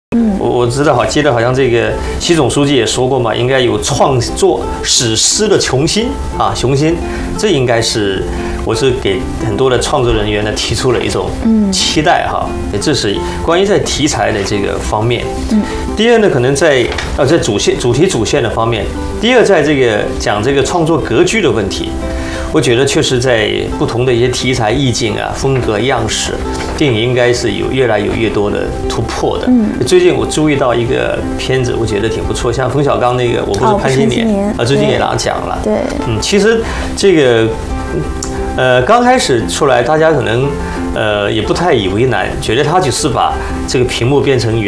我知道记得好像这个习总书记也说过嘛，应该有创作史诗的雄心，这应该是我是给很多的创作人员呢提出了一种期待这是关于在题材的这个方面。第二呢，可能在主题主线的方面，第二在这个讲这个创作格局的问题。我觉得确实在不同的一些题材意境风格样式，电影应该是有越来越多的突破的。最近我注意到一个片子，我觉得挺不错，像冯小刚那个《我不是潘金莲》最近也拿奖了。 对， 其实这个刚开始出来，大家可能也不太以为难，觉得他只是把这个屏幕变成